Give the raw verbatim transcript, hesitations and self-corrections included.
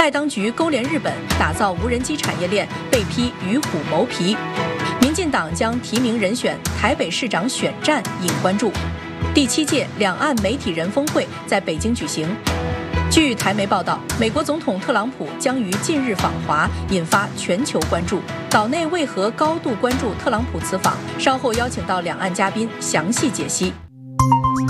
派当局勾连日本，打造无人机产业链，被批与虎谋皮。民进党将提名人选台北市长选战引关注。第七届两岸媒体人峰会在北京举行。据台媒报道，美国总统特朗普将于近日访华，引发全球关注。岛内为何高度关注特朗普此访？稍后邀请到两岸嘉宾详细解析。